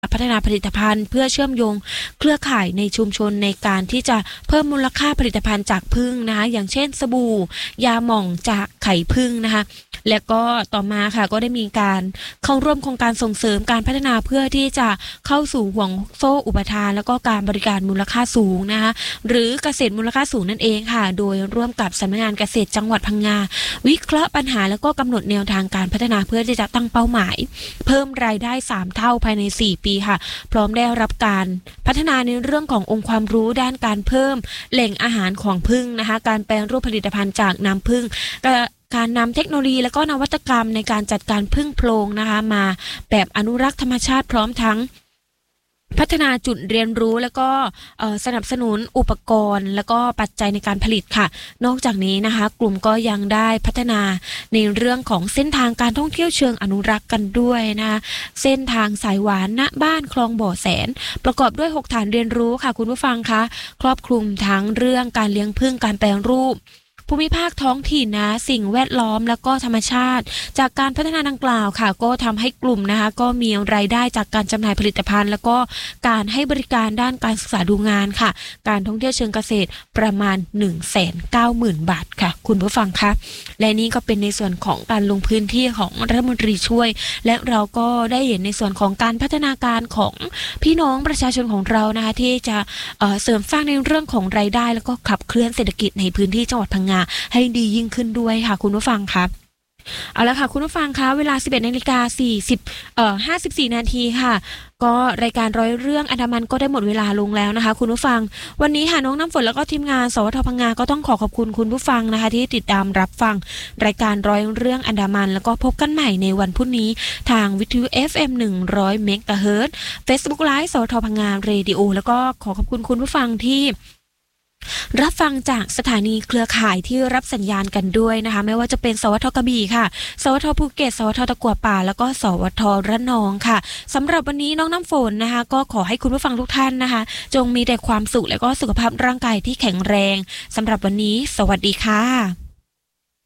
พัฒนาผลิตภัณฑ์เพื่อเชื่อมโยงเครือข่ายในชุมชนในการที่จะเพิ่มมูลค่าผลิตภัณฑ์จากผึ้งนะคะอย่างเช่นสบู่ยาหม่องจากไข่ผึ้งนะคะและก็ต่อมาค่ะก็ได้มีการเข้าร่วมโครงการส่งเสริมการพัฒนาเพื่อที่จะเข้าสู่ห่วงโซ่อุปทานแล้วก็การบริการมูลค่าสูงนะคะหรือเกษตรมูลค่าสูงนั่นเองค่ะโดยร่วมกับสำนักงานเกษตรจังหวัดพังงาวิเคราะห์ปัญหาแล้วก็กำหนดแนวทางการพัฒนาเพื่อที่จะตั้งเป้าหมายเพิ่มรายได้3เท่าภายใน4ปีค่ะพร้อมได้รับการพัฒนาในเรื่องขององค์ความรู้ด้านการเพิ่มแหล่งอาหารของผึ้งนะคะการแปลรูปผลิตภัณฑ์จากน้ำผึ้งการนำเทคโนโลยีและก็นวัตกรรมในการจัดการผึ้งโพรงนะคะมาแบบอนุรักษ์ธรรมชาติพร้อมทั้งพัฒนาจุดเรียนรู้แล้วก็สนับสนุนอุปกรณ์แล้วก็ปัจจัยในการผลิตค่ะนอกจากนี้นะคะกลุ่มก็ยังได้พัฒนาในเรื่องของเส้นทางการท่องเที่ยวเชิงอนุรักษ์กันด้วยนะคะเส้นทางสายหวานณบ้านคลองบ่อแสนประกอบด้วย6ฐานเรียนรู้ค่ะคุณผู้ฟังคะครอบคลุมทั้งเรื่องการเลี้ยงผึ้งการแปรรูปภูมิภาคท้องถิ่นนะสิ่งแวดล้อมแล้วก็ธรรมชาติจากการพัฒนาดังกล่าวค่ะก็ทำให้กลุ่มนะคะก็มีรายได้จากการจำหน่ายผลิตภัณฑ์แล้วก็การให้บริการด้านการศึกษาดูงานค่ะการท่องเที่ยวเชิงเกษตรประมาณ 190,000 บาทค่ะคุณผู้ฟังคะและนี่ก็เป็นในส่วนของการลงพื้นที่ของรัฐมนตรีช่วยและเราก็ได้เห็นในส่วนของการพัฒนาการของพี่น้องประชาชนของเรานะคะที่จะเสริมสร้างในเรื่องของรายได้แล้วก็ขับเคลื่อนเศรษฐกิจในพื้นที่จังหวัดพังงาให้ดียิ่งขึ้นด้วยค่ะคุณผู้ฟังครับเอาละค่ะคุณผู้ฟังคะเวลา 11:54 นาทีค่ะก็รายการร้อยเรื่องอันดามันก็ได้หมดเวลาลงแล้วนะคะคุณผู้ฟังวันนี้ค่ะน้องน้ำฝนแล้วก็ทีมงานสวทพังงาก็ต้องขอบคุณคุณผู้ฟังนะคะที่ติดตามรับฟังรายการร้อยเรื่องอันดามันแล้วก็พบกันใหม่ในวันพรุ่งนี้ทางวิทยุ FM 100 เมกะเฮิรตซ์ Facebook Live สวทพังงาเรดิโอแล้วก็ขอบคุณคุณผู้ฟังที่รับฟังจากสถานีเครือข่ายที่รับสัญญาณกันด้วยนะคะไม่ว่าจะเป็นสวทกระบี่ค่ะสวทภูเก็ตสวทตะกั่วป่าแล้วก็สวทระนองค่ะสำหรับวันนี้น้องน้ำฝนนะคะก็ขอให้คุณผู้ฟังทุกท่านนะคะจงมีแต่ความสุขและก็สุขภาพร่างกายที่แข็งแรงสำหรับวันนี้สวัสดีค่ะ